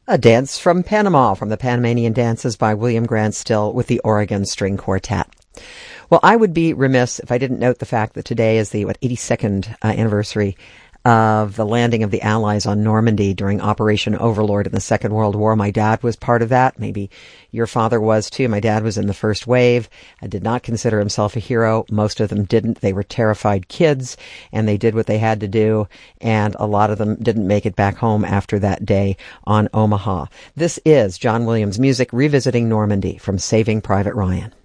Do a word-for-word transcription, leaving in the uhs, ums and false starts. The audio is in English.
A dance from Panama from the Panamanian Dances by William Grant Still with the Oregon String Quartet. Well, I would be remiss if I didn't note the fact that today is the, what, eighty-second uh, anniversary of the landing of the Allies on Normandy during Operation Overlord in the Second World War. My dad was part of that. Maybe your father was too. My dad was in the first wave. I did not consider himself a hero. Most of them didn't. They were terrified kids, and they did what they had to do, and a lot of them didn't make it back home after that day on Omaha. This is John Williams Music revisiting Normandy from Saving Private Ryan.